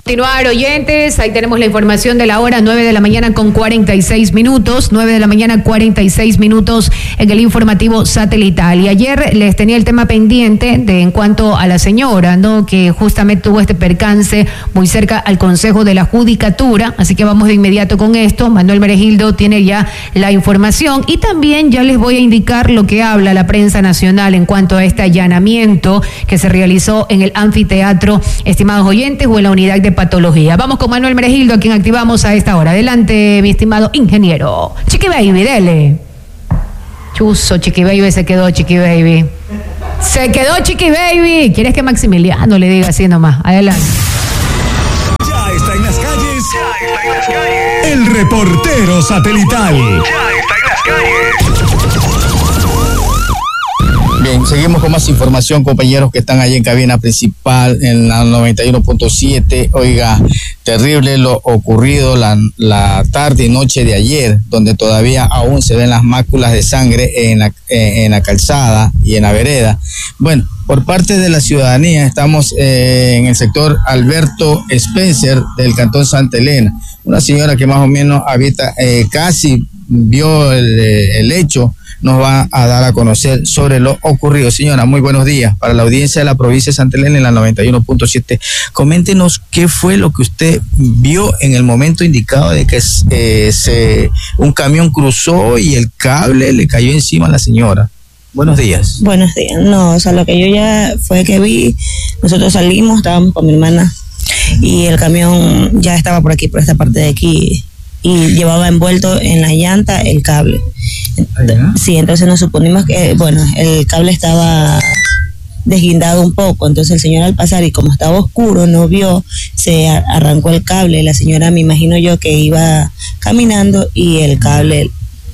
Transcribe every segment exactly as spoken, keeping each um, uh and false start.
Continuar, oyentes, ahí tenemos la información de la hora, nueve de la mañana con cuarenta y seis minutos, nueve de la mañana cuarenta y seis minutos en el informativo satelital. Y ayer les tenía el tema pendiente de en cuanto a la señora, ¿no? Que justamente tuvo este percance muy cerca al Consejo de la Judicatura, así que vamos de inmediato con esto. Manuel Meregildo tiene ya la información y también ya les voy a indicar lo que habla la prensa nacional en cuanto a este allanamiento que se realizó en el anfiteatro, estimados oyentes, o en la unidad de patología. Vamos con Manuel Meregildo, a quien activamos a esta hora. Adelante, mi estimado ingeniero. Chiqui Baby, dele. Chuzo, Chiqui Baby se quedó, Chiqui Baby. Se quedó, Chiqui Baby. ¿Quieres que Maximiliano le diga así nomás? Adelante. Ya está en las calles. Ya está en las calles. El reportero satelital. Ya está en las calles. Bien, seguimos con más información, compañeros que están ahí en cabina principal en la noventa y uno punto siete. Oiga, terrible lo ocurrido la, la tarde y noche de ayer, donde todavía aún se ven las máculas de sangre en la, en la calzada y en la vereda. Bueno, por parte de la ciudadanía estamos eh, en el sector Alberto Spencer del Cantón Santa Elena. Una señora que más o menos habita, eh, casi vio el, el hecho, nos va a dar a conocer sobre lo ocurrido. Señora, muy buenos días. Para la audiencia de la provincia de Santa Elena en la noventa y uno punto siete, coméntenos qué fue lo que usted vio en el momento indicado de que eh, se, un camión cruzó y el cable le cayó encima a la señora. Buenos días. Buenos días. No, o sea, lo que yo ya fue que vi, nosotros salimos, estábamos con mi hermana y el camión ya estaba por aquí, por esta parte de aquí, y llevaba envuelto en la llanta el cable. ¿Allá? Sí, entonces nos suponimos que, bueno, el cable estaba desguindado un poco, entonces el señor al pasar y como estaba oscuro no vio, se arrancó el cable. La señora, me imagino yo, que iba caminando y el cable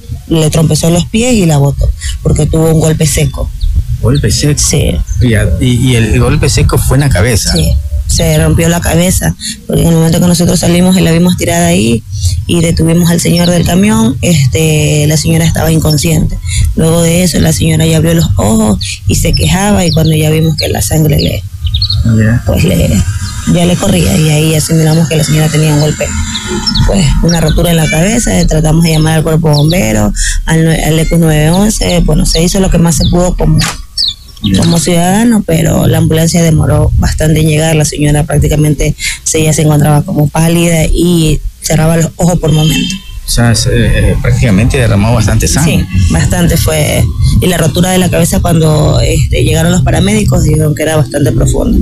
le trompezó los pies y la botó, porque tuvo un golpe seco. ¿Golpe seco? Sí. Y, y el golpe seco fue en la cabeza. Sí. Se rompió la cabeza, porque en el momento que nosotros salimos y la vimos tirada ahí y detuvimos al señor del camión, este, la señora estaba inconsciente. Luego de eso la señora ya abrió los ojos y se quejaba, y cuando ya vimos que la sangre le, yeah. pues le, ya le corría, y ahí asimilamos que la señora tenía un golpe, pues una rotura en la cabeza. Tratamos de llamar al cuerpo bombero, al, al E Q nueve once, bueno, se hizo lo que más se pudo como como ciudadano, pero la ambulancia demoró bastante en llegar. La señora prácticamente se, ya se encontraba como pálida y cerraba los ojos por momento. O sea, se, eh, prácticamente derramó bastante sangre. Sí, bastante fue. Y la rotura de la cabeza, cuando este, llegaron los paramédicos, dijeron que era bastante profunda.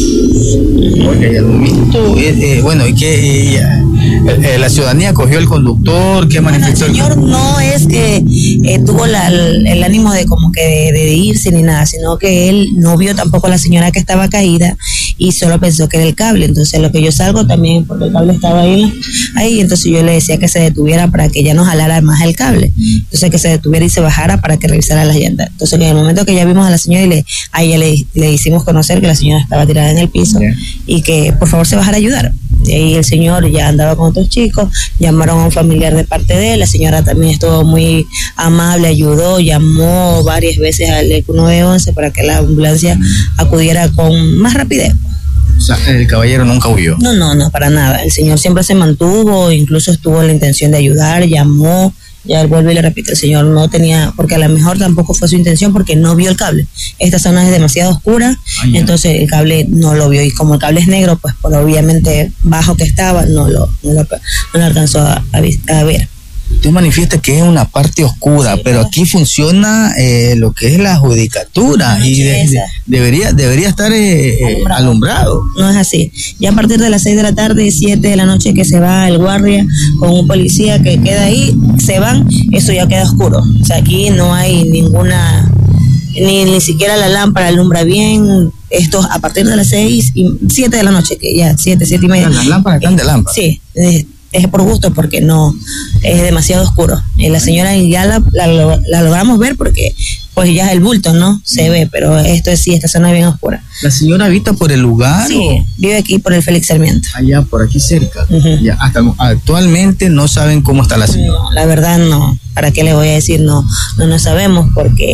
Porque eh, eh, bueno, ¿y qué? Eh, eh, ¿La ciudadanía cogió el conductor? ¿Qué manifestó? Bueno, el señor no es que eh, tuvo la, el, el ánimo de como que de, de irse ni nada, sino que él no vio tampoco a la señora que estaba caída y solo pensó que era el cable. Entonces, lo que yo salgo también, porque el cable estaba ahí, ahí entonces yo le decía que se detuviera para que ya no jalara más el cable. Entonces, que se detuviera y se bajara para que revisara las llantas. Entonces, en el momento que ya vimos a la señora y le, a ella le, le hicimos conocer que la señora estaba tirada en el piso, yeah, y que por favor se bajara a ayudar. Y ahí el señor ya andaba con otros chicos, llamaron a un familiar de parte de él. La señora también estuvo muy amable, ayudó, llamó varias veces al E Q nueve once para que la ambulancia acudiera con más rapidez. O sea, el caballero nunca huyó. No, no, no, para nada. El señor siempre se mantuvo, incluso estuvo en la intención de ayudar, llamó. Ya él vuelve y le repite, el señor no tenía, porque a lo mejor tampoco fue su intención, porque no vio el cable. Esta zona es demasiado oscura, Ay, entonces el cable no lo vio, y como el cable es negro, pues por obviamente bajo que estaba, no lo, no lo, no lo alcanzó a, a, a ver. Usted manifiesta que es una parte oscura, sí, pero aquí funciona eh, lo que es la judicatura, no, y de, de, debería debería estar eh, alumbrado. alumbrado. No es así. Ya a partir de las seis de la tarde, siete de la noche que se va el guardia con un policía que queda ahí, se van, eso ya queda oscuro. O sea, aquí no hay ninguna, ni, ni siquiera la lámpara alumbra bien. Esto a partir de las seis y siete de la noche, que ya, siete, siete y media. Las lámparas están de lámpara. Sí, eh, es por gusto, porque no es demasiado oscuro. Eh, la señora ya la, la, la logramos ver porque pues ya es el bulto, ¿no? Se ve, pero esto es sí, esta zona es bien oscura. ¿La señora habita por el lugar? Sí, o? vive aquí por el Félix Sarmiento. Allá, por aquí cerca. Uh-huh. Ya, hasta actualmente no saben cómo está la señora. No, la verdad no. ¿Para qué le voy a decir? No, no, no sabemos, porque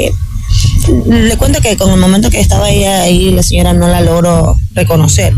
Le cuento que con el momento que estaba ella ahí, la señora no la logró reconocer.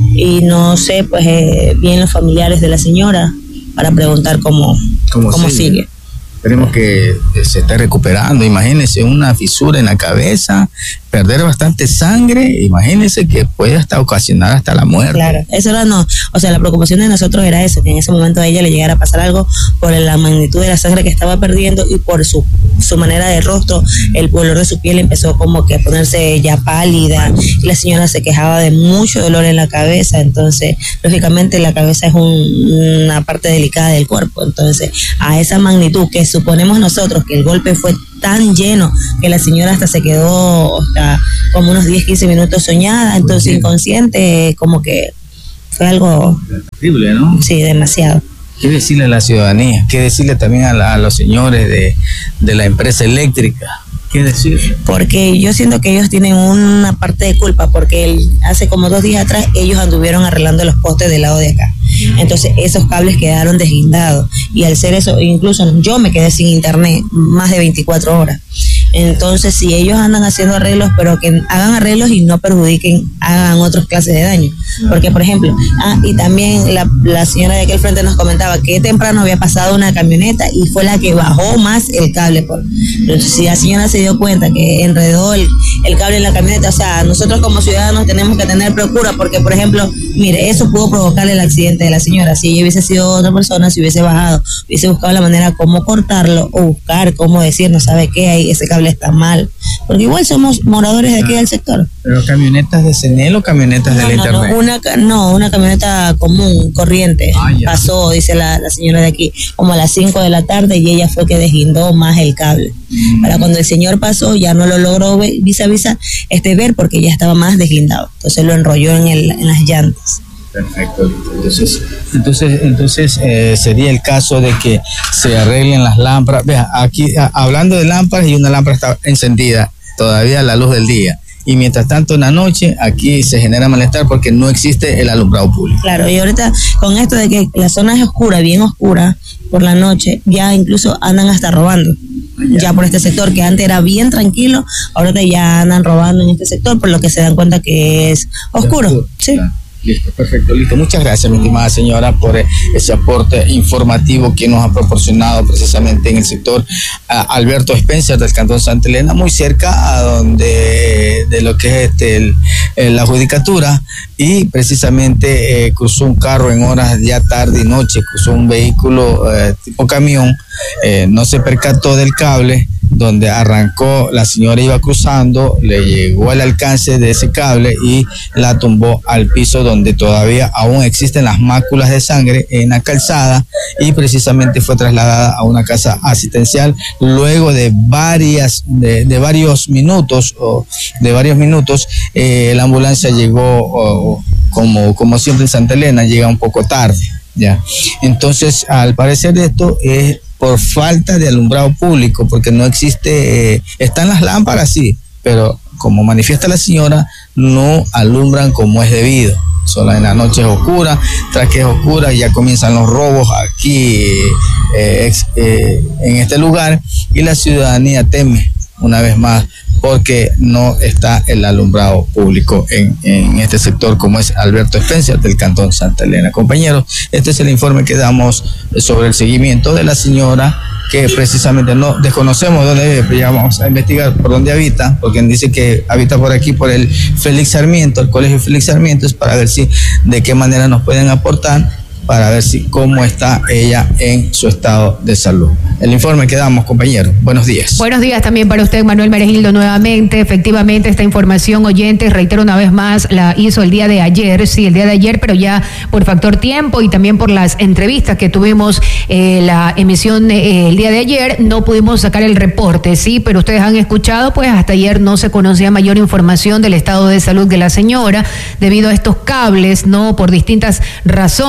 Y no sé, pues, eh, bien los familiares de la señora para preguntar cómo, cómo, cómo sigue. sigue. Esperemos que se esté recuperando. Imagínense una fisura en la cabeza, perder bastante sangre, imagínense que puede hasta ocasionar hasta la muerte. Claro, eso era no, o sea, la preocupación de nosotros era eso, que en ese momento a ella le llegara a pasar algo por la magnitud de la sangre que estaba perdiendo y por su, su manera de rostro, el color de su piel empezó como que a ponerse ya pálida y la señora se quejaba de mucho dolor en la cabeza. Entonces, lógicamente la cabeza es un, una parte delicada del cuerpo, entonces a esa magnitud que suponemos nosotros que el golpe fue tan lleno que la señora hasta se quedó hasta como unos diez, quince minutos soñada, entonces inconsciente, como que fue algo terrible, ¿no? Sí, demasiado. ¿Qué decirle a la ciudadanía? ¿Qué decirle también a, la, a los señores de, de la empresa eléctrica? ¿Qué decir? Porque yo siento que ellos tienen una parte de culpa, porque el, hace como dos días atrás ellos anduvieron arreglando los postes del lado de acá. Entonces esos cables quedaron desguindados y al ser eso, incluso yo me quedé sin internet más de veinticuatro horas. Entonces si ellos andan haciendo arreglos, pero que hagan arreglos y no perjudiquen, hagan otras clases de daño. Porque por ejemplo, ah, y también la, la señora de aquel frente nos comentaba que temprano había pasado una camioneta y fue la que bajó más el cable. Por, entonces si la señora se dio cuenta que enredó el, el cable en la camioneta, o sea, nosotros como ciudadanos tenemos que tener procura, porque por ejemplo, mire, eso pudo provocarle el accidente de la señora. Si ella hubiese sido otra persona, si hubiese bajado, hubiese buscado la manera cómo cortarlo o buscar cómo decir, no sabe qué, ahí ese cable está mal, porque igual somos moradores de aquí del sector. ¿Pero camionetas de CENEL o camionetas no, de la no, internet? No, una, no, una camioneta común, corriente, ah, pasó, dice la, la señora de aquí, como a las cinco de la tarde y ella fue que desguindó más el cable. Mm. Para cuando el señor pasó ya no lo logró ver, visa visa este, ver porque ya estaba más desguindado, entonces lo enrolló en, el, en las llantas. Perfecto, entonces entonces entonces eh, sería el caso de que se arreglen las lámparas. Vea, aquí a, hablando de lámparas, y una lámpara está encendida todavía a la luz del día, y mientras tanto en la noche aquí se genera malestar porque no existe el alumbrado público. Claro, y ahorita con esto de que la zona es oscura, bien oscura por la noche, ya incluso andan hasta robando. Ya. ya por este sector, que antes era bien tranquilo, ahorita ya andan robando en este sector, por lo que se dan cuenta que es oscuro. oscuro sí. Claro. Listo, perfecto, listo. Muchas gracias, mi estimada señora, por ese aporte informativo que nos ha proporcionado precisamente en el sector uh, Alberto Spencer del Cantón Santa Elena, muy cerca a donde de lo que es este el, el, la judicatura, y precisamente eh, cruzó un carro en horas ya tarde y noche, cruzó un vehículo eh, tipo camión, eh, no se percató del cable donde arrancó, la señora iba cruzando, le llegó al alcance de ese cable y la tumbó al piso, donde todavía aún existen las máculas de sangre en la calzada, y precisamente fue trasladada a una casa asistencial. Luego de varias de, de varios minutos o de varios minutos eh, la ambulancia llegó oh, como como siempre en Santa Elena, llega un poco tarde, ya. Entonces, al parecer esto es por falta de alumbrado público, porque no existe, eh, están las lámparas, sí, pero como manifiesta la señora, no alumbran como es debido. Solo en la noche es oscura, tras que es oscura ya comienzan los robos aquí eh, ex, eh, en este lugar, y la ciudadanía teme una vez más porque no está el alumbrado público en, en este sector, como es Alberto Spencer del Cantón Santa Elena. Compañeros, este es el informe que damos sobre el seguimiento de la señora, que precisamente no desconocemos dónde vive, pero ya vamos a investigar por dónde habita, porque dice que habita por aquí, por el Félix Sarmiento, el Colegio Félix Sarmiento, es para ver si de qué manera nos pueden aportar, para ver si cómo está ella en su estado de salud. El informe que damos, compañeros. Buenos días. Buenos días también para usted, Manuel Meregildo, nuevamente. Efectivamente, esta información, oyentes, reitero una vez más, la hizo el día de ayer, sí, el día de ayer, pero ya por factor tiempo y también por las entrevistas que tuvimos, eh, la emisión eh, el día de ayer, no pudimos sacar el reporte, sí, pero ustedes han escuchado, pues hasta ayer no se conocía mayor información del estado de salud de la señora, debido a estos cables, ¿no? Por distintas razones,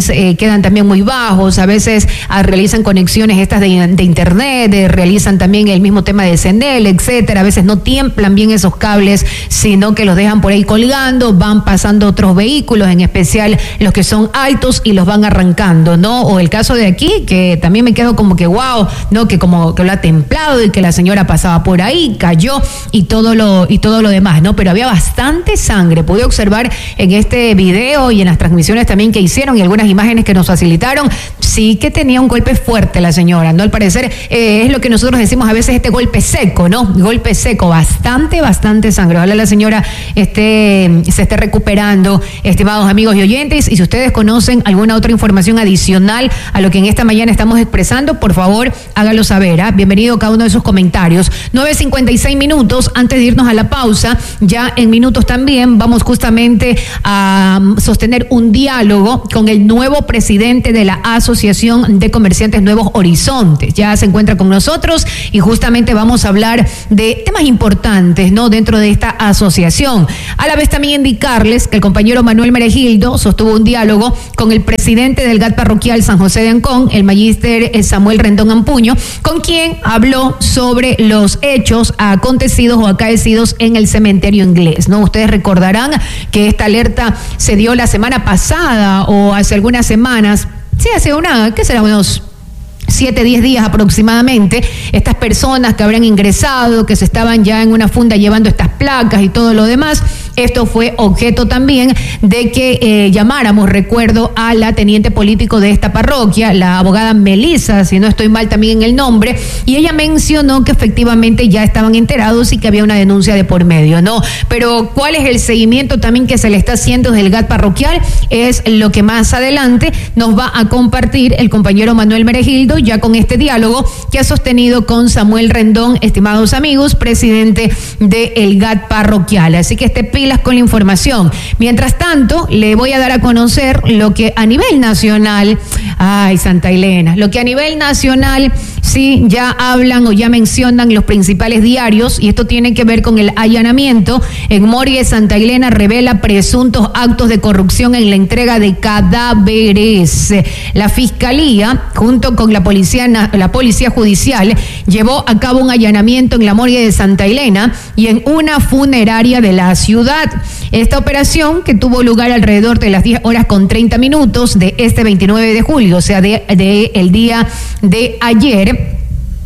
ratings eh, quedan también muy bajos, a veces ah, realizan conexiones estas de, de internet, de, realizan también el mismo tema de Sendel, etcétera, a veces no tiemplan bien esos cables, sino que los dejan por ahí colgando, van pasando otros vehículos, en especial los que son altos y los van arrancando, ¿no? O el caso de aquí, que también me quedo como que wow, ¿no? Que como que lo ha templado y que la señora pasaba por ahí, cayó y todo lo, y todo lo demás, ¿no? Pero había bastante sangre, pude observar en este video y en las transmisiones también que hicieron y algunas imágenes que nos facilitaron, sí que tenía un golpe fuerte la señora, ¿no? Al parecer eh, es lo que nosotros decimos a veces este golpe seco, ¿no? Golpe seco, bastante, bastante sangre. Ojalá la señora esté, se esté recuperando, estimados amigos y oyentes, y si ustedes conocen alguna otra información adicional a lo que en esta mañana estamos expresando, por favor, hágalo saber, ¿eh? Bienvenido a cada uno de sus comentarios. nueve cincuenta y seis minutos, antes de irnos a la pausa, ya en minutos también vamos justamente a sostener un diálogo con el nuevo presidente de la Asociación de Comerciantes Nuevos Horizontes. Ya se encuentra con nosotros y justamente vamos a hablar de temas importantes, ¿no? Dentro de esta asociación. A la vez también indicarles que el compañero Manuel Meregildo sostuvo un diálogo con el presidente del G A T parroquial San José de Ancón, el magíster Samuel Rendón Ampuño, con quien habló sobre los hechos acontecidos o acaecidos en el cementerio inglés, ¿no? Ustedes recordarán que esta alerta se dio la semana pasada o hace algunas semanas, sí, hace una, ¿qué será? Unos siete, diez días aproximadamente, estas personas que habrían ingresado, que se estaban ya en una funda llevando estas placas y todo lo demás. Esto fue objeto también de que eh, llamáramos, recuerdo, a la teniente político de esta parroquia, la abogada Melissa, si no estoy mal también en el nombre, y ella mencionó que efectivamente ya estaban enterados y que había una denuncia de por medio, ¿no? Pero ¿cuál es el seguimiento también que se le está haciendo desde el G A T parroquial? Es lo que más adelante nos va a compartir el compañero Manuel Meregildo, ya con este diálogo que ha sostenido con Samuel Rendón, estimados amigos, presidente del G A T parroquial. Así que este pilas con la información. Mientras tanto, le voy a dar a conocer lo que a nivel nacional, ay, Santa Elena, lo que a nivel nacional sí ya hablan o ya mencionan los principales diarios, y esto tiene que ver con el allanamiento en Morgue Santa Elena. Revela presuntos actos de corrupción en la entrega de cadáveres. La Fiscalía, junto con la Policía, la Policía Judicial, llevó a cabo un allanamiento en la Morgue de Santa Elena y en una funeraria de la ciudad. Esta operación, que tuvo lugar alrededor de las diez horas con treinta minutos de este veintinueve de julio, o sea, de, de el día de ayer,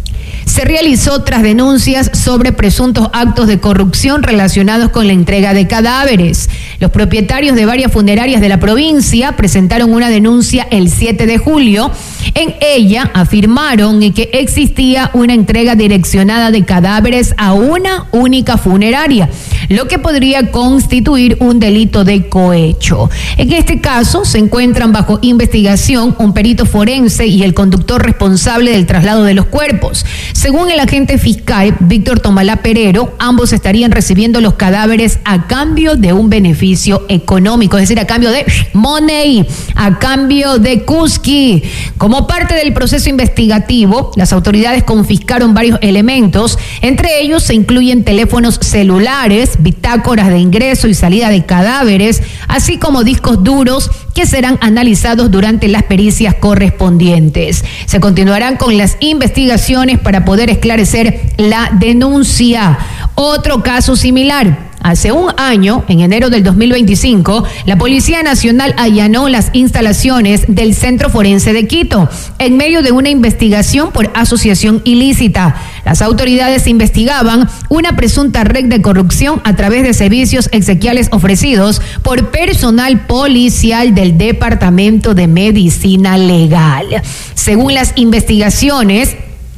se realizó tras denuncias sobre presuntos actos de corrupción relacionados con la entrega de cadáveres. Los propietarios de varias funerarias de la provincia presentaron una denuncia el siete de julio. En ella afirmaron que existía una entrega direccionada de cadáveres a una única funeraria, lo que podría constituir un delito de cohecho. En este caso se encuentran bajo investigación un perito forense y el conductor responsable del traslado de los cuerpos. Según el agente fiscal Víctor Tomalá Perero, ambos estarían recibiendo los cadáveres a cambio de un beneficio económico, es decir, a cambio de money, a cambio de Kuski. Como parte del proceso investigativo, las autoridades confiscaron varios elementos, entre ellos se incluyen teléfonos celulares, bitácoras de ingreso y salida de cadáveres, así como discos duros que serán analizados durante las pericias correspondientes. Se continuarán con las investigaciones para poder esclarecer la denuncia. Otro caso similar. Hace un año, en enero del dos mil veinticinco, la Policía Nacional allanó las instalaciones del Centro Forense de Quito en medio de una investigación por asociación ilícita. Las autoridades investigaban una presunta red de corrupción a través de servicios exequiales ofrecidos por personal policial del Departamento de Medicina Legal. Según las investigaciones,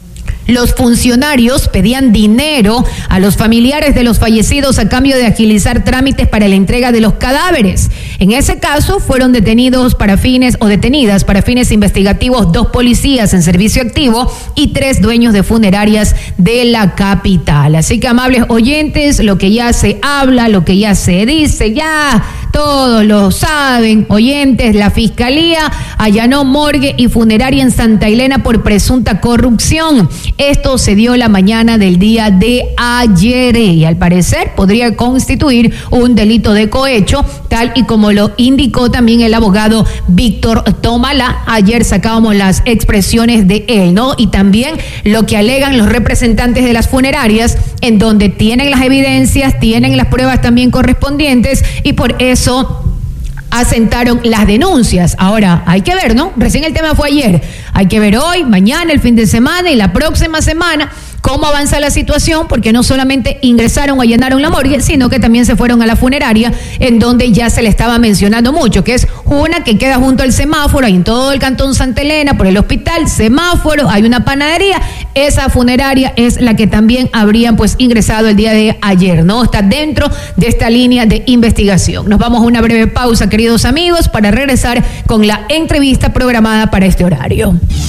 los funcionarios pedían dinero a los familiares de los fallecidos a cambio de agilizar trámites para la entrega de los cadáveres. En ese caso, fueron detenidos para fines o detenidas para fines investigativos dos policías en servicio activo y tres dueños de funerarias de la capital. Así que, amables oyentes, lo que ya se habla, lo que ya se dice, ya todos lo saben, oyentes, la Fiscalía allanó morgue y funeraria en Santa Elena por presunta corrupción. Esto se dio la mañana del día de ayer y al parecer podría constituir un delito de cohecho, tal y como como lo indicó también el abogado Víctor Tomala. Ayer sacábamos las expresiones de él, ¿no? Y también lo que alegan los representantes de las funerarias, en donde tienen las evidencias, tienen las pruebas también correspondientes, y por eso asentaron las denuncias. Ahora, hay que ver, ¿no? Recién el tema fue ayer. Hay que ver hoy, mañana, el fin de semana y la próxima semana cómo avanza la situación, porque no solamente ingresaron o allanaron la morgue, sino que también se fueron a la funeraria, en donde ya se le estaba mencionando mucho, que es una que queda junto al semáforo, ahí en todo el cantón Santa Elena, por el hospital, semáforo, hay una panadería. Esa funeraria es la que también habrían pues ingresado el día de ayer, ¿no? Está dentro de esta línea de investigación. Nos vamos a una breve pausa, queridos amigos, para regresar con la entrevista programada para este horario.